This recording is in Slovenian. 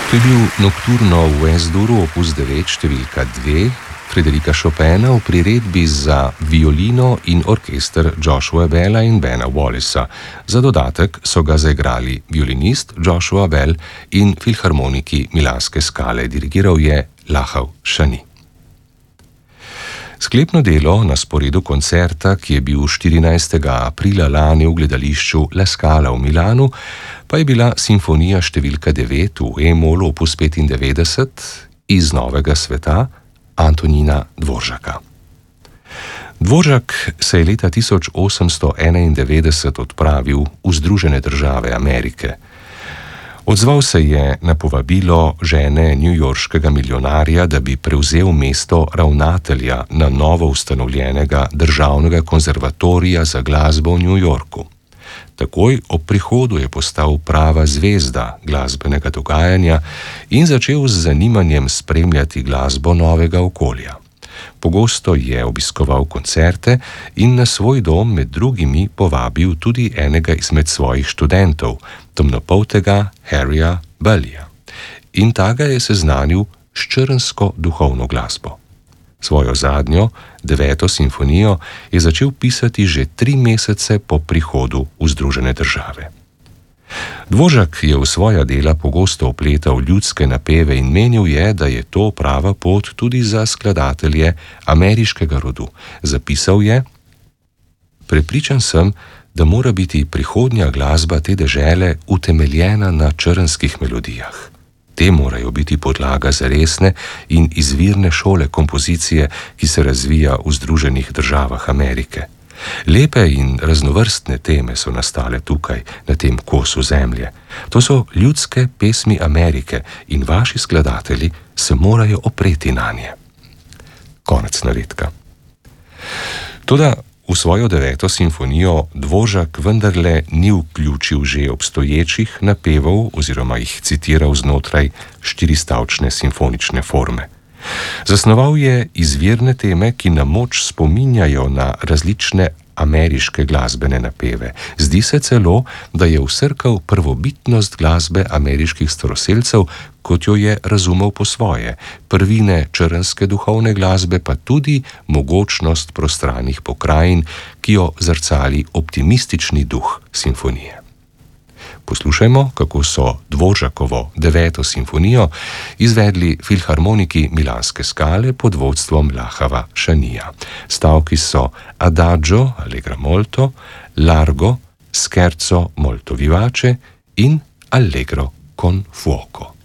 To je bil Nocturno v S-duru opus 9 številka 2 Frédérica Chopina v priredbi za violino in orkester Joshua Bella in Bena Wallisa. Za dodatek so ga zaigrali violinist Joshua Bell in filharmoniki Milanske Skale. Dirigiral je Lahav Šani. Sklepno delo na sporedu koncerta, ki je bil 14. aprila lani v gledališču La Scala v Milanu, pa je bila simfonija številka 9 v E-molu opus 95 iz Novega sveta Antonina Dvoržaka. Dvoržak se je leta 1891 odpravil v Združene države Amerike. Odzval se je na povabilo žene newyorškega milijonarja, da bi prevzel mesto ravnatelja na novo ustanovljenega državnega konzervatorija za glasbo v New Yorku. Takoj ob prihodu je postal prava zvezda glasbenega dogajanja in začel z zanimanjem spremljati glasbo novega okolja. Pogosto je obiskoval koncerte in na svoj dom med drugimi povabil tudi enega izmed svojih študentov, temnopoltega Harryja Bellija. In ta ga je seznanil s črnsko duhovno glasbo. Svojo zadnjo, 9. simfonijo, je začel pisati že 3 mesece po prihodu v Združene države. Dvoržak je v svoja dela pogosto opletal ljudske napeve in menil je, da je to prava pot tudi za skladatelje ameriškega rodu. Zapisal je: "Prepričan sem, da mora biti prihodnja glasba te dežele utemeljena na črnskih melodijah. Te morajo biti podlaga za resne in izvirne šole kompozicije, ki se razvija v Združenih državah Amerike. Lepe in raznovrstne teme so nastale tukaj, na tem kosu zemlje. To so ljudske pesmi Amerike in vaši skladatelji se morajo opreti nanje." Konec navedka. Toda v svojo 9. simfonijo Dvoržak vendarle ni vključil že obstoječih napevov oziroma jih citiral znotraj 4-stavčne simfonične forme. Zasnoval je izvirne teme, ki na moč spominjajo na različne ameriške glasbene napeve. Zdi se celo, da je vsrkal prvobitnost glasbe ameriških staroselcev, kot jo je razumel po svoje, prvine črnske duhovne glasbe, pa tudi mogočnost prostranih pokrajin, ki jo zrcali optimistični duh simfonije. Poslušajmo, kako so Dvoržakovo 9. simfonijo izvedli filharmoniki Milanske Skale pod vodstvom Lahava Šanija. Stavki so Adagio, Allegro molto, Largo, Scherzo molto vivace in Allegro con fuoco.